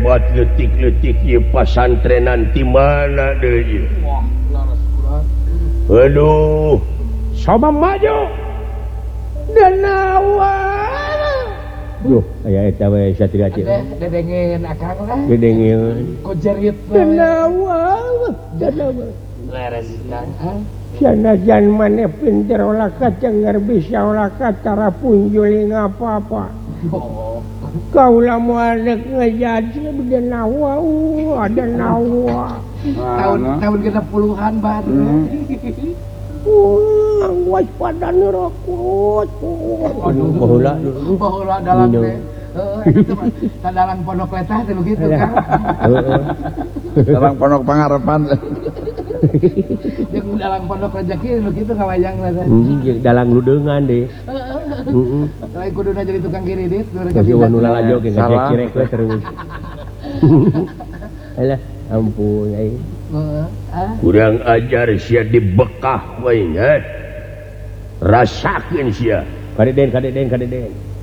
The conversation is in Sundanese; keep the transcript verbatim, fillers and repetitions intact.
hebat letik-letik pasantrenan di mana deh? Aduh, coba maju dan awal. Duh, aya eta we satria ceu. Dedengeun akang lah. Dedengeun. Ku jerit Dan awal, dan awal. leres kang. Sanajan maneh pinter olah kacengar bisa olah katara punjuling apa-apa. Oh. Kaulah muadek ngejaji ada nawa, ada nawa. Tahun tahun genep puluhan baru. Wah, waspada nerokot. Aduh, baheula baheula dalam teh. Heeh, eta mah sadalang pondok letah teh begitu kan. Heeh. Dalang pondok pangarepan. Jeung dalang pondok rezeki begitu ngawayang teh. Heeh, jeung dalang ludeungan deh. Heeh. Lain kuduna jadi tukang kiridit Kasih wanu lalajo ge ngajek cirek we terus. Alah, ampun ai. Heeh. kurang ajar sia di Bekah we nya. Rasakeun sia. Kadeden, kadeden, kadeden.